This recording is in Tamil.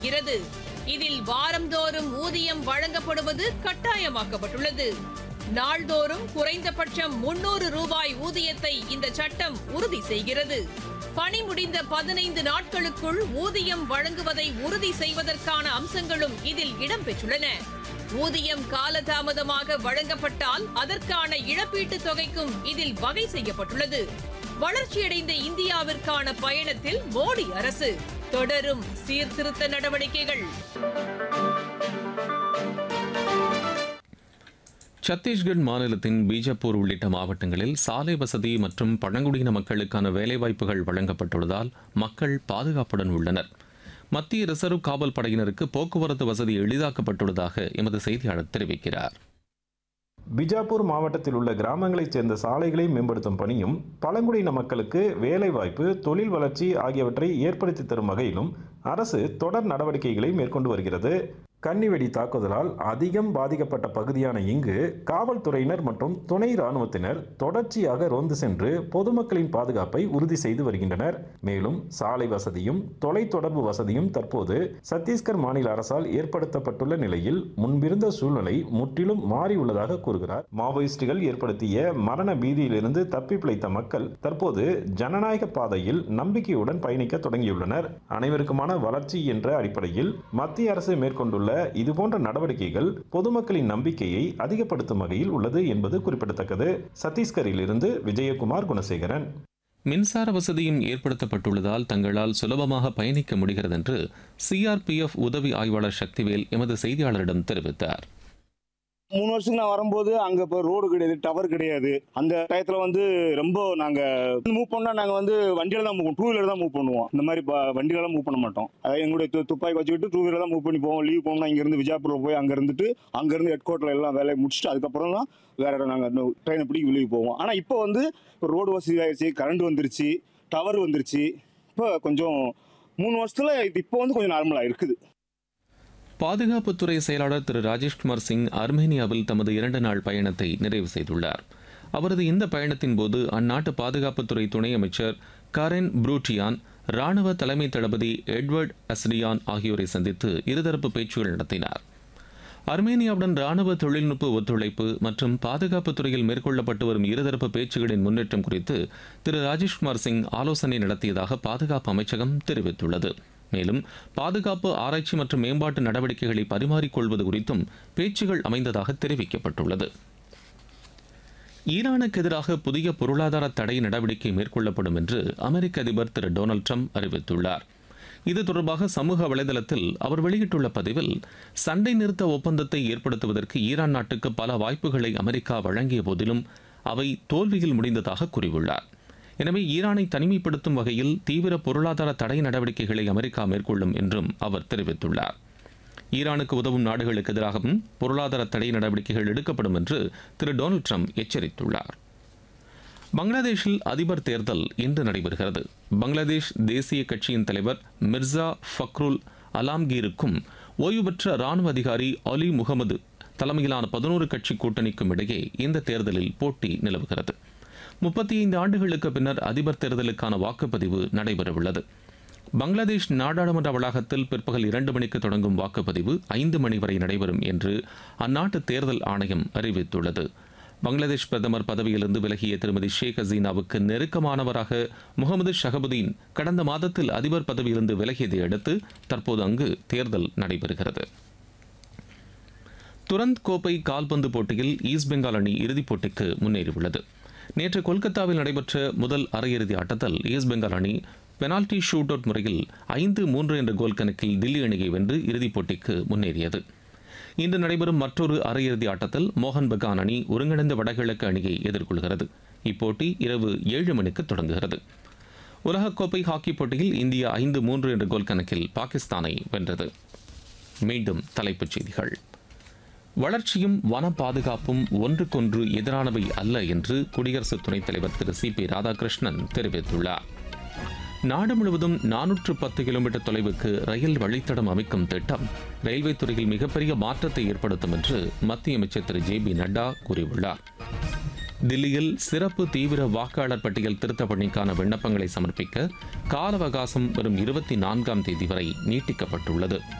இருக்கிறது. இதில் வாரந்தோறும் ஊதியம் வழங்கப்படுவது கட்டாயமாக்கப்பட்டுள்ளது. நாள்தோறும் குறைந்தபட்சம் 300 ரூபாய் ஊதியத்தை இந்த சட்டம் உறுதி செய்கிறது. பணி முடிந்த 15 நாட்களுக்குள் ஊதியம் வழங்குவதை உறுதி செய்வதற்கான அம்சங்களும் இதில் இடம்பெற்றுள்ளன. ஊதியம் காலதாமதமாக வழங்கப்பட்டால் அதற்கான இழப்பீட்டுத் தொகைக்கும் இதில் வகை செய்யப்பட்டுள்ளது. வளர்ச்சியடைந்த இந்தியாவிற்கான பயணத்தில் மோடி அரசு தொடரும் சீர்திருத்த நடவடிக்கைகள். சத்தீஸ்கர் மாநிலத்தின் பீஜப்பூர் உள்ளிட்ட மாவட்டங்களில் சாலை வசதி மற்றும் பழங்குடியின மக்களுக்கான வேலைவாய்ப்புகள் வழங்கப்பட்டுள்ளதால் மக்கள் பாதுகாப்புடன் உள்ளனர். மத்திய ரிசர்வ் காவல் படையினருக்கு போக்குவரத்து வசதி எளிதாக்கப்பட்டுள்ளதாக எமது செய்தியாளர் தெரிவிக்கிறார். பிஜாப்பூர் மாவட்டத்தில் உள்ள கிராமங்களைச் சேர்ந்த சாலைகளை மேம்படுத்தும் பணியும் பழங்குடியின மக்களுக்கு வேலைவாய்ப்பு, தொழில் வளர்ச்சி ஆகியவற்றை ஏற்படுத்தி தரும் வகையிலும் அரசு தொடர் நடவடிக்கைகளை மேற்கொண்டு வருகிறது. கன்னிவெடி தாக்குதலால் அதிகம் பாதிக்கப்பட்ட பகுதியான இங்கு காவல்துறையினர் மற்றும் துணை ராணுவத்தினர் தொடர்ச்சியாக ரோந்து சென்று பொதுமக்களின் பாதுகாப்பை உறுதி செய்து வருகின்றனர். மேலும் சாலை வசதியும் தொலைத்தொடர்பு வசதியும் தற்போது சத்தீஸ்கர் மாநில அரசால் ஏற்படுத்தப்பட்டுள்ள நிலையில் முன்பிருந்த சூழ்நிலை முற்றிலும் மாறியுள்ளதாக கூறுகிறார். மாவோயிஸ்டுகள் ஏற்படுத்திய மரண பீதியிலிருந்து தப்பி பிழைத்த மக்கள் தற்போது ஜனநாயக பாதையில் நம்பிக்கையுடன் பயணிக்க தொடங்கியுள்ளனர். அனைவருக்குமான வளர்ச்சி என்ற அடிப்படையில் மத்திய அரசு மேற்கொண்டுள்ள இதுபோன்ற நடவடிக்கைகள் பொதுமக்களின் நம்பிக்கையை அதிகப்படுத்தும் வகையில் உள்ளது என்பது குறிப்பிடத்தக்கது. சத்தீஸ்கரில் இருந்து விஜயகுமார் குணசேகரன். மின்சார வசதியும் ஏற்படுத்தப்பட்டுள்ளதால் தங்களால் சுலபமாக பயணிக்க முடிகிறது என்று சிஆர்பிஎஃப் உதவி ஆய்வாளர் சக்திவேல் எமது செய்தியாளரிடம் தெரிவித்தார். 3 வருஷத்துக்கு நான் வரும்போது அங்கே இப்போ ரோடு கிடையாது, டவர் கிடையாது. அந்த டயத்தில் ரொம்ப நாங்கள் மூவ் பண்ணால் நாங்கள் வண்டியில் தான் மூவ் 2 வீலர் தான் மூவ் பண்ணுவோம். இந்த மாதிரி வண்டியிலலாம் மூவ் பண்ண மாட்டோம். அதாவது எங்களுடைய துப்பாக்கி வச்சுக்கிட்டு 2 வீலர் தான் மூவ் பண்ணி போவோம். லீவ் போனோம்னா இங்கேருந்து விஜயபுரில் போய் அங்கேருந்து ஹெட் குவார்ட்டரில் எல்லாம் வேலையை முடிச்சுட்டு அதுக்கப்புறம் தான் வேற இடம் நாங்கள் ட்ரெயினை பிடிக்க வெளியே போவோம். ஆனால் இப்போ ரோடு வசதி ஆயிடுச்சு, கரண்ட் வந்துருச்சு, டவர் வந்துருச்சு. இப்போ கொஞ்சம் 3 வருஷத்தில் இப்போ கொஞ்சம் நார்மலாக இருக்குது. பாதுகாப்புத்துறை செயலாளர் திரு ராஜேஷ்குமார் சிங் அர்மேனியாவில் தமது 2 நாள் பயணத்தை நிறைவு செய்துள்ளார். அவரது இந்த பயணத்தின் போது அந்நாட்டு பாதுகாப்புத்துறை துணை அமைச்சர் காரென் ப்ரூட்டியான், ராணுவ தலைமை தளபதி எட்வர்ட் அஸ்டியான் ஆகியோரை சந்தித்து இருதரப்பு பேச்சுகள் நடத்தினார். அர்மேனியாவுடன் ராணுவ தொழில்நுட்ப ஒத்துழைப்பு மற்றும் பாதுகாப்புத் துறையில் மேற்கொள்ளப்பட்டு வரும் இருதரப்பு பேச்சுகளின் முன்னேற்றம் குறித்து திரு ராஜேஷ்குமார் சிங் ஆலோசனை நடத்தியதாக பாதுகாப்பு அமைச்சகம் தெரிவித்துள்ளது. மேலும் பாதுகாப்பு ஆராய்ச்சி மற்றும் மேம்பாட்டு நடவடிக்கைகளை பரிமாறிக்கொள்வது குறித்தும் பேச்சுகள் அமைந்ததாக தெரிவிக்கப்பட்டுள்ளது. ஈரானுக்கு எதிராக புதிய பொருளாதார தடை நடவடிக்கை மேற்கொள்ளப்படும் என்று அமெரிக்க அதிபர் திரு டொனால்டு ட்ரம்ப் அறிவித்துள்ளார். இது தொடர்பாக சமூக வலைதளத்தில் அவர் வெளியிட்டுள்ள பதிவில், சண்டை நிறுத்த ஒப்பந்தத்தை ஏற்படுத்துவதற்கு ஈரான் நாட்டுக்கு பல வாய்ப்புகளை அமெரிக்கா வழங்கிய போதிலும் அவை தோல்வியில் முடிந்ததாக கூறியுள்ளார். எனவே ஈரானை தனிமைப்படுத்தும் வகையில் தீவிர பொருளாதார தடை நடவடிக்கைகளை அமெரிக்கா மேற்கொள்ளும் என்றும் அவர் தெரிவித்துள்ளார். ஈரானுக்கு உதவும் நாடுகளுக்கு எதிராகவும் பொருளாதார தடை நடவடிக்கைகள் எடுக்கப்படும் என்று திரு டொனால்டு ட்ரம்ப் எச்சரித்துள்ளார். பங்களாதேஷில் அதிபர் தேர்தல் இன்று நடைபெறுகிறது. பங்களாதேஷ் தேசிய கட்சியின் தலைவர் மிர்சா ஃபக்ருல் அலாம்கீருக்கும் ஓய்வு பெற்ற ராணுவ அதிகாரி அலி முகமது தலைமையிலான 11 கட்சி கூட்டணிக்கும் இடையே இந்த தேர்தலில் போட்டி நிலவுகிறது. 35 ஆண்டுகளுக்கு பின்னர் அதிபர் தேர்தலுக்கான வாக்குப்பதிவு நடைபெறவுள்ளது. பங்களாதேஷ் நாடாளுமன்ற வளாகத்தில் பிற்பகல் 2 மணிக்கு தொடங்கும் வாக்குப்பதிவு 5 மணி வரை நடைபெறும் என்று அந்நாட்டு தேர்தல் ஆணையம் அறிவித்துள்ளது. பங்களாதேஷ் பிரதமர் பதவியிலிருந்து விலகிய திருமதி ஷேக் ஹசீனாவுக்கு நெருக்கமானவராக முகமது ஷஹபுதீன் கடந்த மாதத்தில் அதிபர் பதவியிலிருந்து விலகியதை அடுத்து தற்போது அங்கு தேர்தல் நடைபெறுகிறது. துரந்த் கோப்பை கால்பந்து போட்டியில் ஈஸ்ட் பெங்கால் அணி இறுதிப் போட்டிக்கு முன்னேறியுள்ளது. நேற்று கொல்கத்தாவில் நடைபெற்ற முதல் அரையிறுதி ஆட்டத்தில் ஈஸ்ட் பெங்கால் அணி பெனால்டி ஷூட் அவுட் முறையில் 5-3 என்ற கோல் கணக்கில் தில்லி அணியை வென்று இறுதிப் போட்டிக்கு முன்னேறியது. இன்று நடைபெறும் மற்றொரு அரையிறுதி ஆட்டத்தில் மோகன் பகான் அணி ஒருங்கிணைந்த வடகிழக்கு அணியை எதிர்கொள்கிறது. இப்போட்டி இரவு 7 மணிக்கு தொடங்குகிறது. உலகக்கோப்பை ஹாக்கி போட்டியில் இந்தியா 5-3 என்ற கோல் கணக்கில் பாகிஸ்தானை வென்றது. மீண்டும் தலைப்புச் செய்திகள். வளர்ச்சியும் வன பாதுகாப்பும் ஒன்றுக்கொன்று எதிரானவை அல்ல என்று குடியரசு துணைத் தலைவர் திரு சி.பி. ராதாகிருஷ்ணன் தெரிவித்துள்ளார். நாடு முழுவதும் 410 கிலோமீட்டர் தொலைவுக்கு ரயில் வழித்தடம் அமைக்கும் திட்டம் ரயில்வே துறையில் மிகப்பெரிய மாற்றத்தை ஏற்படுத்தும் என்று மத்திய அமைச்சர் திரு ஜே.பி. நட்டா கூறியுள்ளார். தில்லியில் சிறப்பு தீவிர வாக்காளர் பட்டியல் திருத்த பணிக்கான விண்ணப்பங்களை சமர்ப்பிக்க கால அவகாசம் வரும் 24ஆம் தேதி வரை நீட்டிக்கப்பட்டுள்ளது.